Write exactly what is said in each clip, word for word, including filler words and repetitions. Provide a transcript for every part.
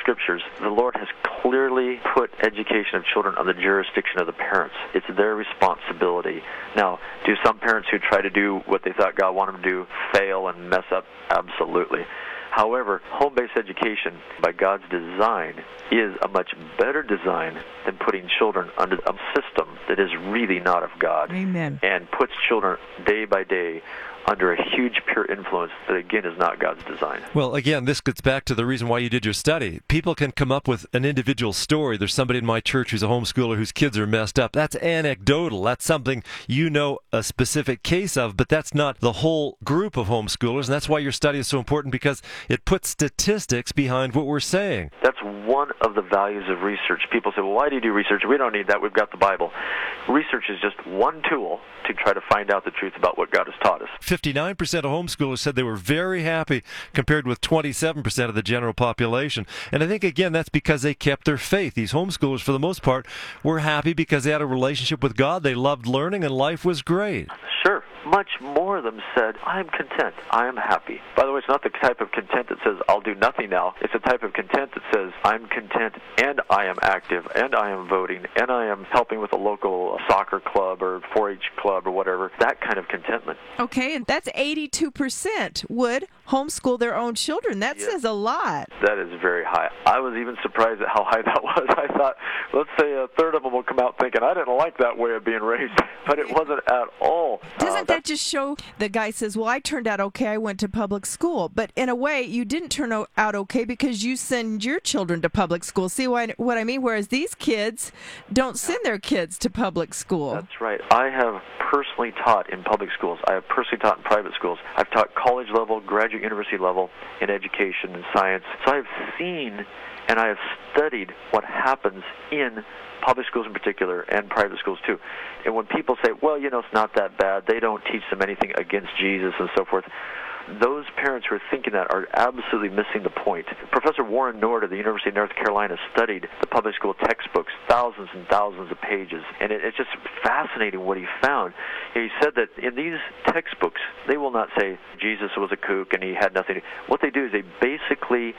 Scriptures, the Lord has clearly put education of children on the jurisdiction of the parents. It's their responsibility. Now, do some parents who try to do what they thought God wanted them to do fail and mess up? Absolutely. However, home-based education, by God's design, is a much better design than putting children under a system that is really not of God. Amen. And puts children day by day under a huge peer influence that, again, is not God's design. Well, again, this gets back to the reason why you did your study. People can come up with an individual story. There's somebody in my church who's a homeschooler whose kids are messed up. That's anecdotal. That's something you know a specific case of, but that's not the whole group of homeschoolers, and that's why your study is so important, because it puts statistics behind what we're saying. That's one of the values of research. People say, well, why do you do research? We don't need that. We've got the Bible. Research is just one tool to try to find out the truth about what God has taught us. fifty-nine percent of homeschoolers said they were very happy, compared with twenty-seven percent of the general population. And I think, again, that's because they kept their faith. These homeschoolers, for the most part, were happy because they had a relationship with God. They loved learning, and life was great. Sure. Much more of them said, I am content. I am happy. By the way, it's not the type of content that says, I'll do nothing now. It's a type of content that says, I'm content, and I am active, and I am voting, and I am helping with a local soccer club or four H club or whatever. That kind of contentment. Okay, and that's eighty-two percent would homeschool their own children. That Yes. says a lot. That is very high. I was even surprised at how high that was. I thought, let's say a third of them will come out thinking, I didn't like that way of being raised. But it wasn't at all. Doesn't Uh, that just show the guy says, well, I turned out okay, I went to public school. But in a way, you didn't turn o- out okay because you send your children to public school. See what I, what I mean? Whereas these kids don't send their kids to public school. That's right. I have personally taught in public schools. I have personally taught in private schools. I've taught college level, graduate university level in education and science. So I've seen and I have studied what happens in public schools in particular and private schools too. And when people say, well, you know, it's not that bad, they don't teach them anything against Jesus and so forth, those parents who are thinking that are absolutely missing the point. Professor Warren Nord of the University of North Carolina studied the public school textbooks, thousands and thousands of pages, and it, it's just fascinating what he found. He said that in these textbooks, they will not say Jesus was a kook and he had nothing to do. What they do is they basically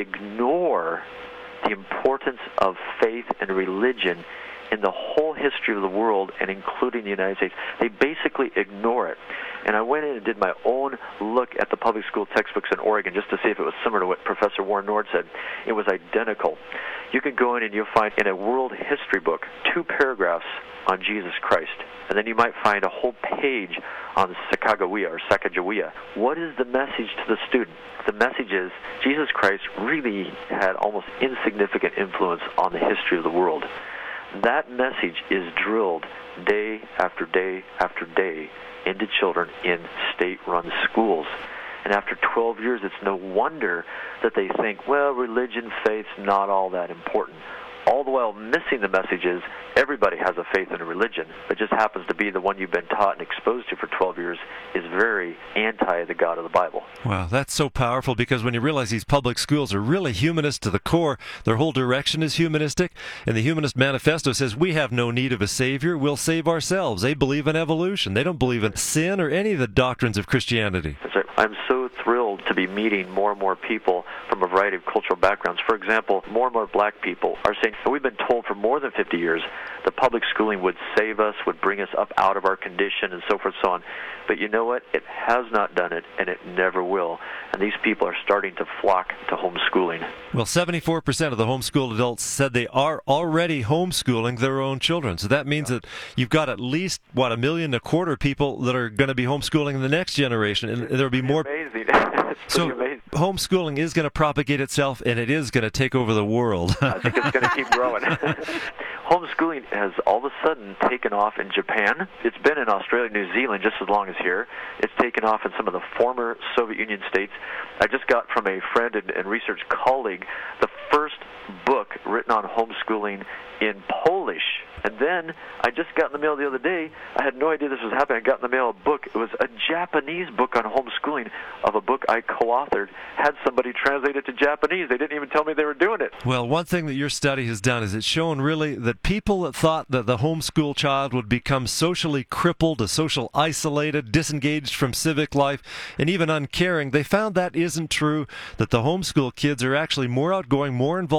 ignore the importance of faith and religion in the whole history of the world, and including the United States. They basically ignore it. And I went in and did my own look at the public school textbooks in Oregon just to see if it was similar to what Professor Warren Nord said. It was identical. You can go in and you'll find in a world history book two paragraphs on Jesus Christ. And then you might find a whole page on Sacagawea or Sacagawea. What is the message to the student? The message is Jesus Christ really had almost insignificant influence on the history of the world. That message is drilled day after day after day into children in state-run schools. And after twelve years, it's no wonder that they think, well, religion, faith's not all that important. All the while missing the message is everybody has a faith in a religion. It just happens to be the one you've been taught and exposed to for twelve years is very anti the God of the Bible. Wow, that's so powerful, because when you realize these public schools are really humanist to the core, their whole direction is humanistic, and the Humanist Manifesto says we have no need of a savior, we'll save ourselves. They believe in evolution. They don't believe in sin or any of the doctrines of Christianity. That's right. I'm so thrilled to be meeting more and more people from a variety of cultural backgrounds. For example, more and more black people are saying, we've been told for more than fifty years that public schooling would save us, would bring us up out of our condition, and so forth and so on. But you know what? It has not done it, and it never will. And these people are starting to flock to homeschooling. Well, seventy-four percent of the homeschooled adults said they are already homeschooling their own children. So that means that you've got at least, what, a million and a quarter people that are going to be homeschooling the next generation. And there'll be more. Amazing. It's So amazing. homeschooling is going to propagate itself, and it is going to take over the world. I think it's going to keep growing. Homeschooling has all of a sudden taken off in Japan. It's been in Australia, New Zealand just as long as here. It's taken off in some of the former Soviet Union states. I just got from a friend and, and research colleague the first book written on homeschooling in Polish. And then I just got in the mail the other day, I had no idea this was happening, I got in the mail a book. It was a Japanese book on homeschooling of a book I co-authored, had somebody translate it to Japanese. They didn't even tell me they were doing it. Well, one thing that your study has done is it's shown really that people that thought that the homeschool child would become socially crippled, a social isolated, disengaged from civic life, and even uncaring, they found that isn't true, that the homeschool kids are actually more outgoing, more involved